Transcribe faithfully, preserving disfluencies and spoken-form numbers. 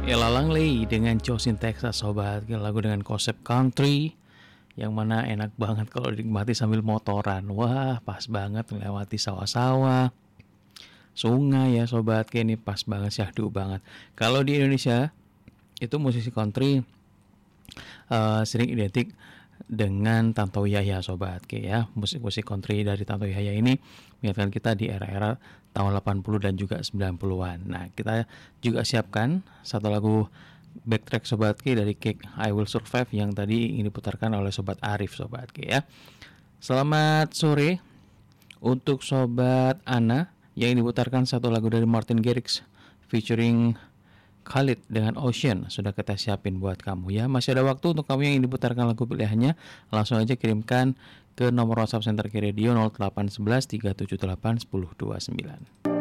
Ella Langley dengan Josin Texas sobat, lagu dengan konsep country yang mana enak banget kalau dinikmati sambil motoran. Wah, pas banget melewati sawah-sawah, sungai ya sobat, kayak ini pas banget, syahdu banget. Kalau di Indonesia itu musisi country uh, sering identik dengan Tantowi Yahya sobat, kayak ya musik-musik country dari Tantowi Yahya ini mengingatkan kita di era-era tahun delapan puluh dan juga sembilan puluhan. Nah, kita juga siapkan satu lagu backtrack sobat Ki dari Cake I Will Survive yang tadi ingin diputarkan oleh sobat Arif sobat Ki ya. Selamat sore untuk sobat Ana yang diputarkan satu lagu dari Martin Garrix featuring Khalid dengan Ocean. Sudah kita siapin buat kamu ya. Masih ada waktu untuk kamu yang ingin diputarkan lagu pilihannya. Langsung aja kirimkan ke nomor WhatsApp Center K Radio nol delapan satu satu tiga tujuh delapan satu nol dua sembilan.